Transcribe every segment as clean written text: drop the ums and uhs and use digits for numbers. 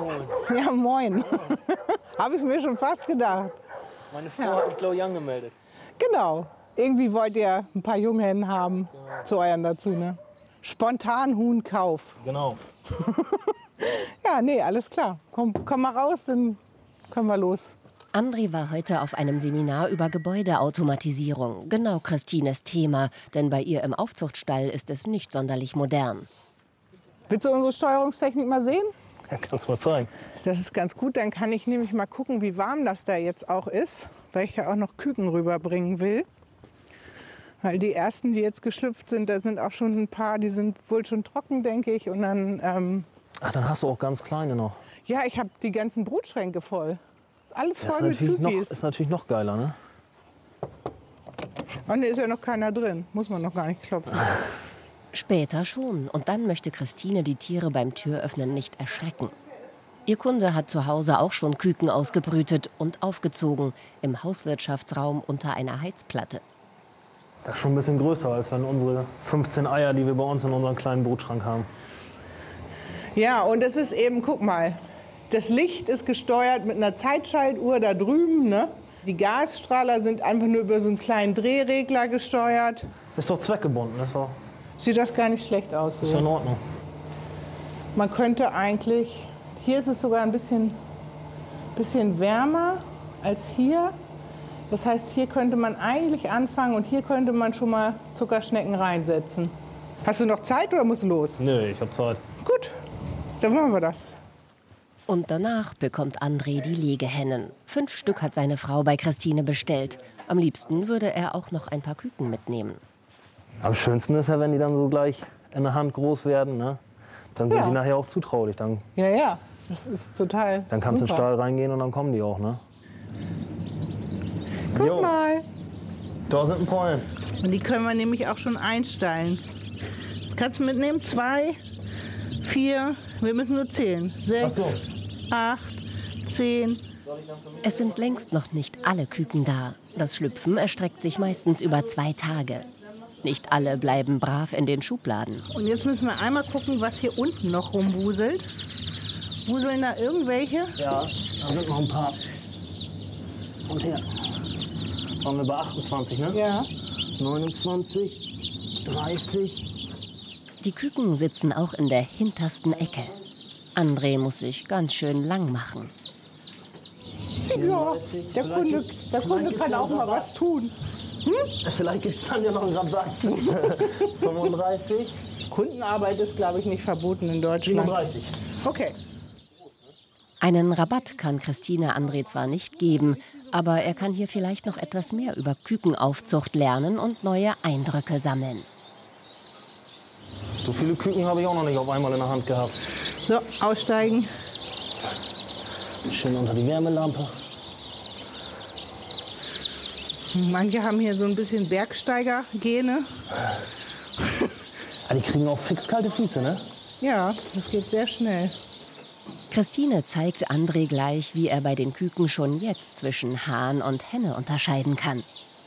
Moin. Ja, moin. Habe ich mir schon fast gedacht. Meine Frau hat mich, glaube ich, angemeldet. Genau. Irgendwie wollt ihr ein paar Junghennen haben zu euren dazu, ne? Spontan Huhnkauf. Genau. Ja, nee, alles klar. Komm mal raus, dann können wir los. André war heute auf einem Seminar über Gebäudeautomatisierung. Genau Christines Thema, denn bei ihr im Aufzuchtstall ist es nicht sonderlich modern. Willst du unsere Steuerungstechnik mal sehen? Ja, kannst du mal zeigen. Das ist ganz gut, dann kann ich nämlich mal gucken, wie warm das da jetzt auch ist, weil ich ja auch noch Küken rüberbringen will. Weil die ersten, die jetzt geschlüpft sind, da sind auch schon ein paar, die sind wohl schon trocken, denke ich. Und dann, Ach, dann hast du auch ganz kleine noch. ja, ich habe die ganzen Brutschränke voll. Ist alles voll mit Kükis. Ist natürlich noch geiler, ne? Und da ist ja noch keiner drin, muss man noch gar nicht klopfen. Später schon. Und dann möchte Christine die Tiere beim Türöffnen nicht erschrecken. Ihr Kunde hat zu Hause auch schon Küken ausgebrütet und aufgezogen im Hauswirtschaftsraum unter einer Heizplatte. Das ist schon ein bisschen größer, als wenn unsere 15 Eier, die wir bei uns in unserem kleinen Brutschrank haben. Ja, und es ist eben, guck mal, das Licht ist gesteuert mit einer Zeitschaltuhr da drüben, ne? Die Gasstrahler sind einfach nur über so einen kleinen Drehregler gesteuert. Ist doch zweckgebunden, Sieht das gar nicht schlecht aus. ist ja in Ordnung. Man könnte eigentlich, hier ist es sogar ein bisschen wärmer als hier. Das heißt, hier könnte man eigentlich anfangen und hier könnte man schon mal Zuckerschnecken reinsetzen. Hast du noch Zeit oder musst du los? Nö, ich hab Zeit. Gut, dann machen wir das. Und danach bekommt André die Legehennen. 5 Stück hat seine Frau bei Christine bestellt. Am liebsten würde er auch noch ein paar Küken mitnehmen. Am schönsten ist ja, wenn die dann so gleich in der Hand groß werden, ne? Dann sind Ja. die nachher auch zutraulich. Dann Ja, das ist total kannst du in den super. Stall reingehen und dann kommen die auch, ne? Guck Jo. mal. Da sind ein Pollen. Und die können wir nämlich auch schon einstallen. Kannst du mitnehmen? 2, 4, wir müssen nur zählen. 6, Ach so. 8, 10. Es sind längst noch nicht alle Küken da. Das Schlüpfen erstreckt sich meistens über 2 Tage. Nicht alle bleiben brav in den Schubladen. Und jetzt müssen wir einmal gucken, was hier unten noch rumwuselt. Wuseln da irgendwelche? Ja, da sind noch ein paar. Und her. Waren wir bei 28, ne? Ja. 29, 30. Die Küken sitzen auch in der hintersten Ecke. André muss sich ganz schön lang machen. Ja, der Kunde kann auch mal was tun. Vielleicht gibt es dann ja noch einen Rabatt. 35, Kundenarbeit ist, glaube ich, nicht verboten in Deutschland. 37. Okay. Einen Rabatt kann Christine André zwar nicht geben, aber er kann hier vielleicht noch etwas mehr über Kükenaufzucht lernen und neue Eindrücke sammeln. So viele Küken habe ich auch noch nicht auf einmal in der Hand gehabt. So, aussteigen. Schön unter die Wärmelampe. Manche haben hier so ein bisschen Bergsteiger-Gene. Ah, die kriegen auch fix kalte Füße, ne? Ja, das geht sehr schnell. Christine zeigt André gleich, wie er bei den Küken schon jetzt zwischen Hahn und Henne unterscheiden kann.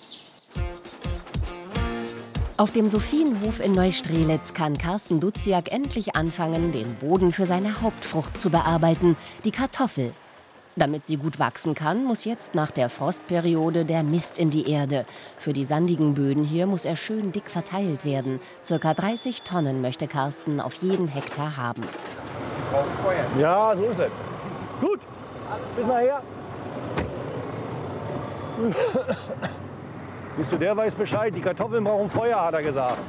Auf dem Sophienhof in Neustrelitz kann Carsten Duziak endlich anfangen, den Boden für seine Hauptfrucht zu bearbeiten, die Kartoffel. Damit sie gut wachsen kann, muss jetzt nach der Frostperiode der Mist in die Erde. Für die sandigen Böden hier muss er schön dick verteilt werden. Circa 30 Tonnen möchte Carsten auf jeden Hektar haben. Ja, so ist es. Gut, bis nachher. Siehst du, der weiß Bescheid. Die Kartoffeln brauchen Feuer, hat er gesagt.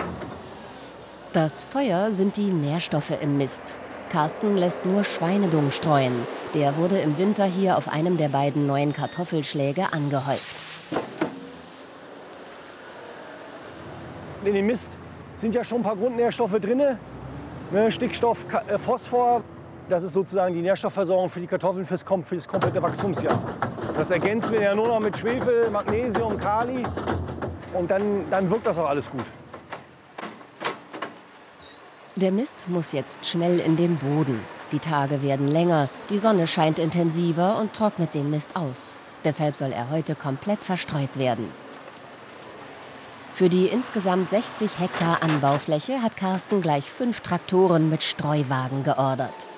Das Feuer sind die Nährstoffe im Mist. Carsten lässt nur Schweinedung streuen. Der wurde im Winter hier auf einem der beiden neuen Kartoffelschläge angehäuft. In dem Mist sind ja schon ein paar Grundnährstoffe drin. Ne, Stickstoff, Phosphor. Das ist sozusagen die Nährstoffversorgung für die Kartoffeln für das komplette Wachstumsjahr. Das ergänzt wir ja nur noch mit Schwefel, Magnesium, Kali. Und dann wirkt das auch alles gut. Der Mist muss jetzt schnell in den Boden. Die Tage werden länger, die Sonne scheint intensiver und trocknet den Mist aus. Deshalb soll er heute komplett verstreut werden. Für die insgesamt 60 Hektar Anbaufläche hat Carsten gleich 5 Traktoren mit Streuwagen geordert.